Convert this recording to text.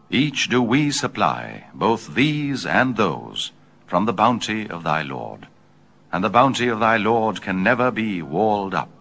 Each do we supply, both these and those, from the bounty of thy Lord. And the bounty of thy Lord can never be walled up.